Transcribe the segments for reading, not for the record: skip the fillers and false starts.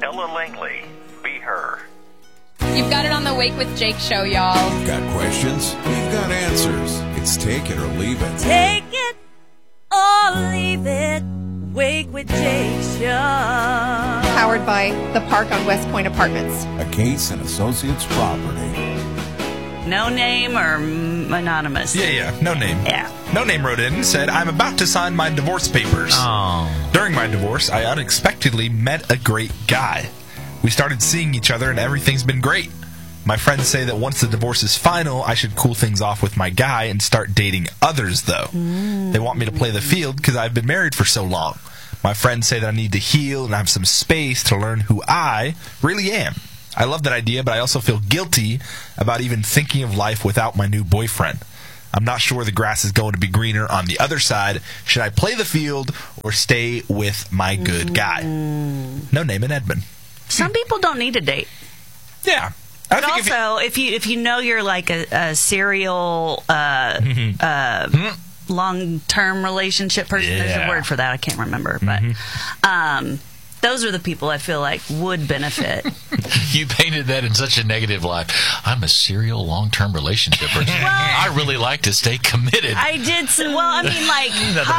Ella Langley, Be Her. You've got it on the Wake with Jake show, y'all. Got questions? We've got answers. It's Take It or Leave It. Take it or leave it. Wake with Jake show. Powered by The Park on West Point Apartments. A Case and Associates property. No name or anonymous? Yeah. No name. Yeah. No name wrote in and said, I'm about to sign my divorce papers. Oh. During my divorce, I unexpectedly met a great guy. We started seeing each other and everything's been great. My friends say that once the divorce is final, I should cool things off with my guy and start dating others, though. They want me to play the field because I've been married for so long. My friends say that I need to heal and have some space to learn who I really am. I love that idea, but I also feel guilty about even thinking of life without my new boyfriend. I'm not sure the grass is going to be greener on the other side. Should I play the field or stay with my good guy? No name in Edmond. Some people don't need to date. Yeah. But also, if you know you're like a serial long-term relationship person, there's a word for that, I can't remember. But those are the people I feel like would benefit. You painted that in such a negative light. I'm a serial long-term relationship person. I really like to stay committed. I did some, like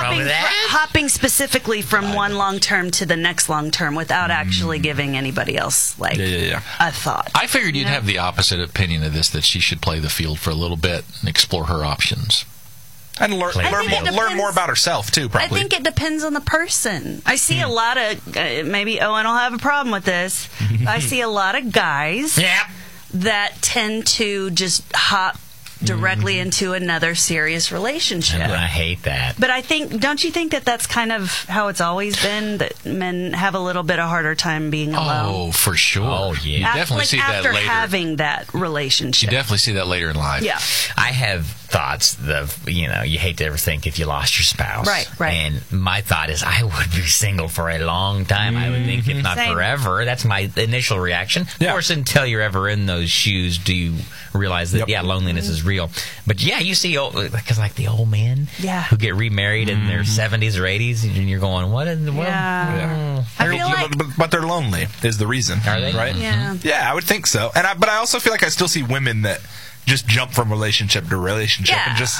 hopping specifically from one long-term to the next long-term without actually giving anybody else a thought. I figured you'd have the opposite opinion of this, that she should play the field for a little bit and explore her options. And learn more about herself, too, probably. I think it depends on the person. I see a lot of, maybe Owen will have a problem with this, I see a lot of guys that tend to just hop directly into another serious relationship. I hate that. But don't you think that that's kind of how it's always been, that men have a little bit of harder time being alone? Oh, for sure. Oh, yeah. You definitely see that later. After having that relationship. You definitely see that later in life. Yeah. I have thoughts of, you hate to ever think if you lost your spouse. Right. And my thought is I would be single for a long time, I would think, if not forever. That's my initial reaction. Yeah. Of course, until you're ever in those shoes, do you realize that, loneliness is real. But, you see, because like the old men who get remarried in their 70s or 80s, and you're going, what in the world? Yeah. I feel like... But they're lonely is the reason. Are they? Right? Yeah. Yeah, I would think so. But I also feel like I still see women that just jump from relationship to relationship and just...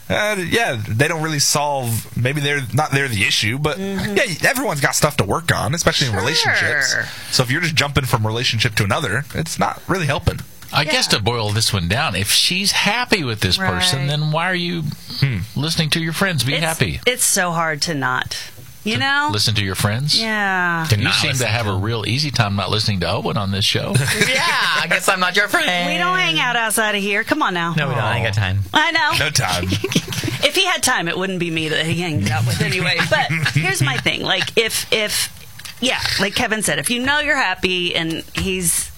they don't really solve. Maybe they're the issue, but everyone's got stuff to work on, especially in relationships. So if you're just jumping from relationship to another, it's not really helping. I guess to boil this one down, if she's happy with this person, then why are you listening to your friends be happy? It's so hard to not. Listen to your friends? Yeah. You seem to have a real easy time not listening to Owen on this show. I guess I'm not your friend. We don't hang out outside of here. Come on now. No, we don't. I ain't got time. I know. No time. If he had time, it wouldn't be me that he hangs out with anyway. But here's my thing. Like, if like Kevin said, if you know you're happy and he's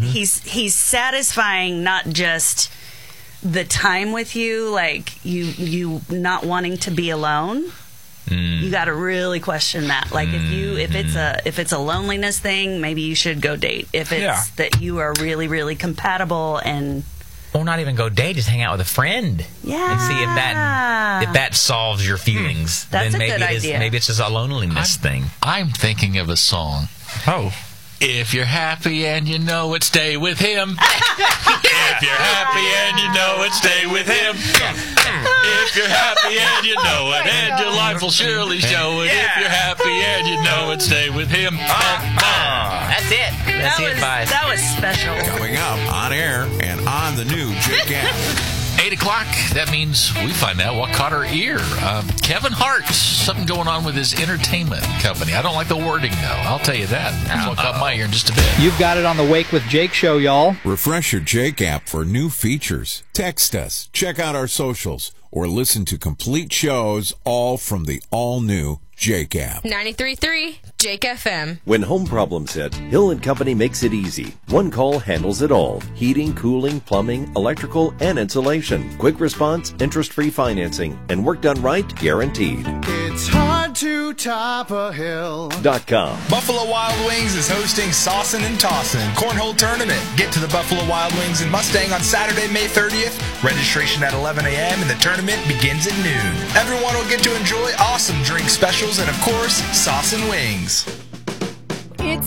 satisfying not just the time with you, like you not wanting to be alone. You got to really question that. Like if it's a loneliness thing, maybe you should go date. If it's that you are really, really compatible and not even go date, just hang out with a friend. Yeah. And see if that solves your feelings. That's then a good idea. Maybe it's just a loneliness thing. I'm thinking of a song. Oh. If you're happy and you know it, stay with him. If you're happy and you know it, stay with him. If you're happy and you know it, and your life will surely show it. If you're happy and you know it, stay with him. That's it. That's the advice. That was special. Coming up on air and on the new Jake app. 8 o'clock, that means we find out what caught our ear. Kevin Hart, something going on with his entertainment company. I don't like the wording, though. I'll tell you that. That's what caught my ear in just a bit. You've got it on the Wake with Jake show, y'all. Refresh your Jake app for new features. Text us, check out our socials, or listen to complete shows all from the all-new Jake app. 93.3 Jake FM. When home problems hit, Hill & Company makes it easy. One call handles it all. Heating, cooling, plumbing, electrical, and insulation. Quick response, interest-free financing, and work done right, guaranteed. It's hard to top a hill.com. Buffalo Wild Wings is hosting Saucin' and Tossin' Cornhole Tournament. Get to the Buffalo Wild Wings in Mustang on Saturday, May 30th. Registration at 11 a.m. and the tournament begins at noon. Everyone will get to enjoy awesome drink specials and, of course, sauce and wings. It's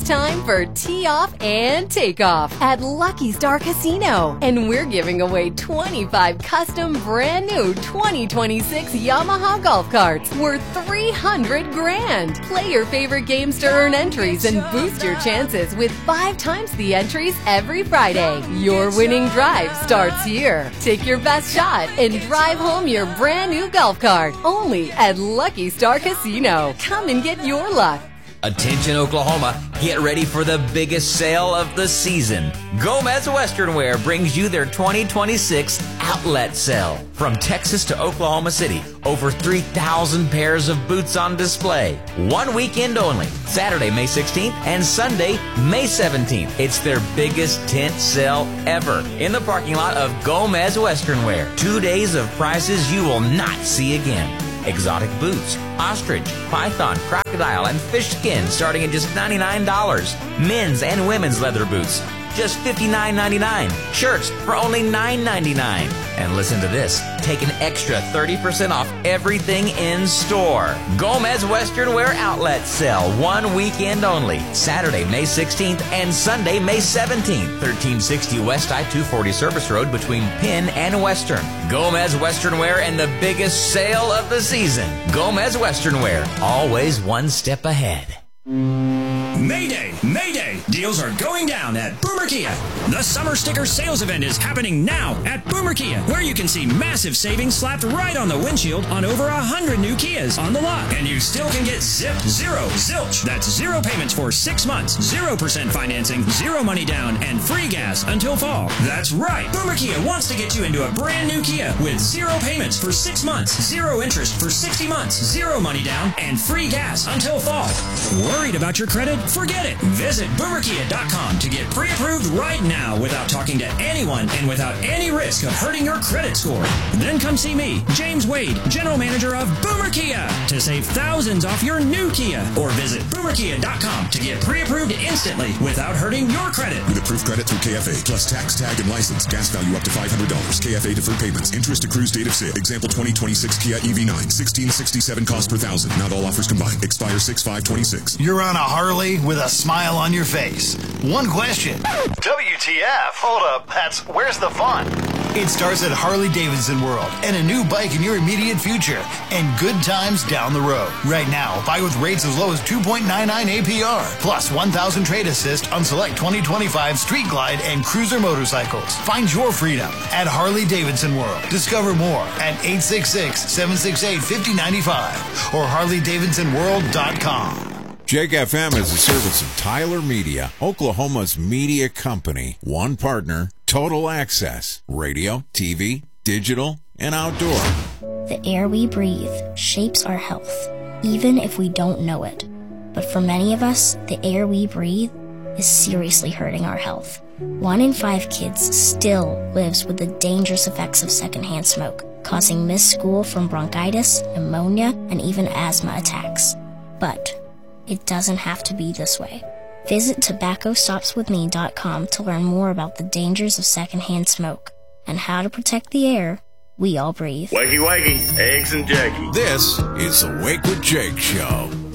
time for tee off and take off at Lucky Star Casino. And we're giving away 25 custom brand new 2026 Yamaha golf carts worth $300 grand. Play your favorite games to earn entries and boost your chances with 5 times the entries every Friday. Your winning drive starts here. Take your best shot and drive home your brand new golf cart only at Lucky Star Casino. Come and get your luck. Attention Oklahoma, get ready for the biggest sale of the season. Gomez Western Wear brings you their 2026 outlet sale. From Texas to Oklahoma City, over 3,000 pairs of boots on display. One weekend only, Saturday, May 16th and Sunday, May 17th. It's their biggest tent sale ever in the parking lot of Gomez Western Wear. 2 days of prices you will not see again. Exotic boots, ostrich, python, crocodile, and fish skin starting at just $99. Men's and women's leather boots, just $59.99. Shirts for only $9.99. And listen to this, take an extra 30% off everything in store. Gomez Western Wear Outlet Sale, one weekend only. Saturday, May 16th and Sunday, May 17th. 1360 West I-240 Service Road between Penn and Western. Gomez Western Wear and the biggest sale of the season. Gomez Western Wear, always one step ahead. Mayday! Mayday! Deals are going down at Boomer Kia. The Summer Sticker Sales Event is happening now at Boomer Kia, where you can see massive savings slapped right on the windshield on over 100 new Kias on the lot. And you still can get zip, zero, zilch. That's 0 payments for 6 months, 0% financing, 0 money down, and free gas until fall. That's right! Boomer Kia wants to get you into a brand new Kia with 0 payments for 6 months, 0 interest for 60 months, 0 money down, and free gas until fall. Worried about your credit? Forget it. Visit BoomerKia.com to get pre-approved right now without talking to anyone and without any risk of hurting your credit score. Then come see me, James Wade, General Manager of Boomer Kia, to save thousands off your new Kia. Or visit BoomerKia.com to get pre-approved instantly without hurting your credit. With approved credit through KFA, plus tax, tag, and license. Gas value up to $500. KFA deferred payments. Interest accrues date of sale. Example 2026 Kia EV9. $1,667 cost per thousand. Not all offers combined. Expire 6/5/26. You're on a Harley with a smile on your face. One question. WTF? Hold up. Where's the fun? It starts at Harley-Davidson World and a new bike in your immediate future and good times down the road. Right now, buy with rates as low as 2.99 APR plus 1,000 trade assist on select 2025 Street Glide and Cruiser motorcycles. Find your freedom at Harley-Davidson World. Discover more at 866-768-5095 or HarleyDavidsonWorld.com. Jake FM is a service of Tyler Media, Oklahoma's media company. One partner, total access, radio, TV, digital, and outdoor. The air we breathe shapes our health, even if we don't know it. But for many of us, the air we breathe is seriously hurting our health. 1 in 5 kids still lives with the dangerous effects of secondhand smoke, causing missed school from bronchitis, pneumonia, and even asthma attacks. But it doesn't have to be this way. Visit tobaccostopswithme.com to learn more about the dangers of secondhand smoke and how to protect the air we all breathe. Wakey, wakey, eggs and Jackie. This is the Wake with Jake Show.